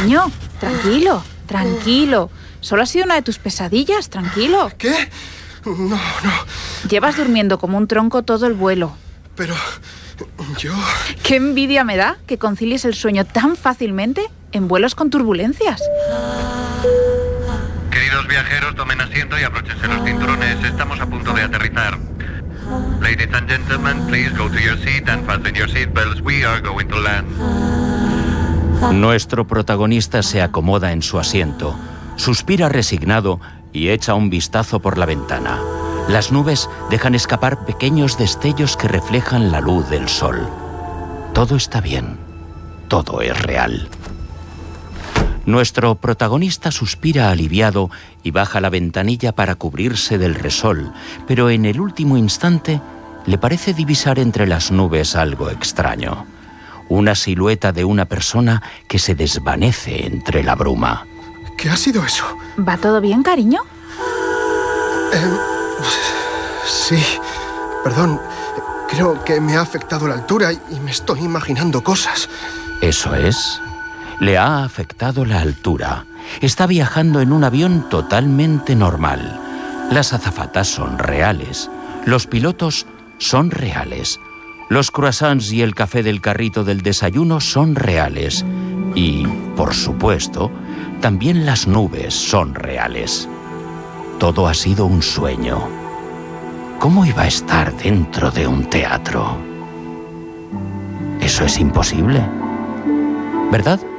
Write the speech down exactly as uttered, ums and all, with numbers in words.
Cariño, tranquilo, tranquilo. Solo ha sido una de tus pesadillas, tranquilo. ¿Qué? No, no. Llevas durmiendo como un tronco todo el vuelo. Pero yo... Qué envidia me da que concilies el sueño tan fácilmente en vuelos con turbulencias. Queridos viajeros, tomen asiento y abróchense los cinturones. Estamos a punto de aterrizar. Ladies and gentlemen, please go to your seat and fasten your seatbelts. We are going to land. Nuestro protagonista se acomoda en su asiento, suspira resignado y echa un vistazo por la ventana. Las nubes dejan escapar pequeños destellos que reflejan la luz del sol. Todo está bien, todo es real. Nuestro protagonista suspira aliviado y baja la ventanilla para cubrirse del resol, pero en el último instante le parece divisar entre las nubes algo extraño. Una silueta de una persona que se desvanece entre la bruma. ¿Qué ha sido eso? ¿Va todo bien, cariño? Eh, sí, perdón. Creo que me ha afectado la altura y me estoy imaginando cosas. Eso es. Le ha afectado la altura. Está viajando en un avión totalmente normal. Las azafatas son reales. Los pilotos son reales. Los croissants y el café del carrito del desayuno son reales. Y, por supuesto, también las nubes son reales. Todo ha sido un sueño. ¿Cómo iba a estar dentro de un teatro? Eso es imposible, ¿verdad?